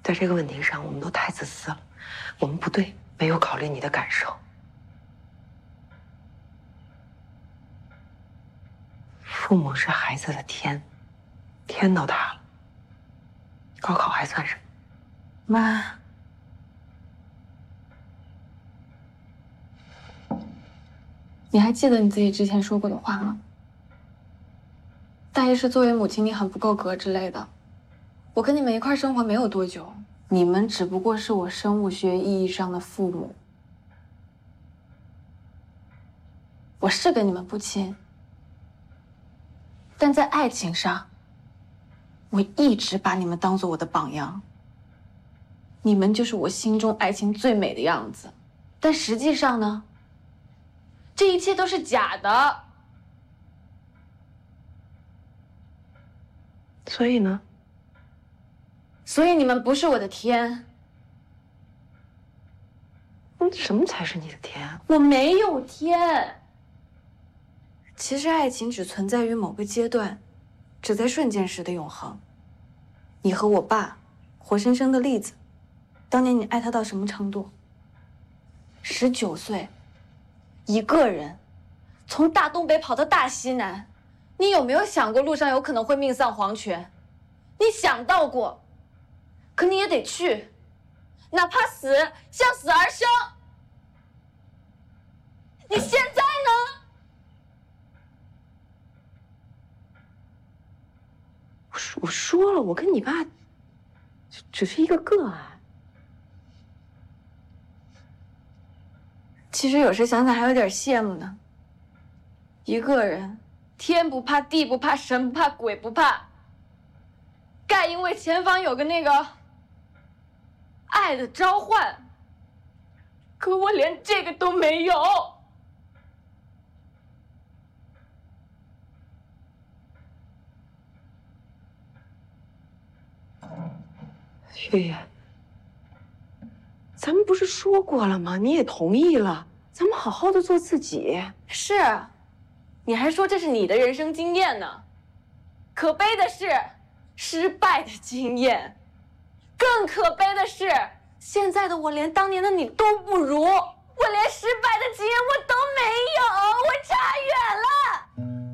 在这个问题上，我们都太自私了，我们不对，没有考虑你的感受。父母是孩子的天，天都塌了，高考还算什么？ 妈，你还记得你自己之前说过的话吗？大意是作为母亲你很不够格之类的。我跟你们一块生活没有多久，你们只不过是我生物学意义上的父母。我是跟你们不亲，但在爱情上，我一直把你们当做我的榜样。你们就是我心中爱情最美的样子，但实际上呢，这一切都是假的。 所以呢？ 所以你们不是我的天。 什么才是你的天啊？ 我没有天。其实爱情只存在于某个阶段，只在瞬间时的永恒。你和我爸，活生生的例子。当年你爱他到什么程度？19岁，一个人，从大东北跑到大西南，你有没有想过路上有可能会命丧黄泉？你想到过，可你也得去，哪怕死，向死而生。你现在呢？ 我说了，我跟你爸只是一个个案。 其实有时想想还有点羡慕呢。一个人，天不怕地不怕神不怕鬼不怕，盖因为前方有个那个爱的召唤，可我连这个都没有。 月月，咱们不是说过了吗？你也同意了，咱们好好的做自己。 是，你还说这是你的人生经验呢。可悲的是，失败的经验。更可悲的是，现在的我连当年的你都不如。我连失败的经验我都没有，我差远了。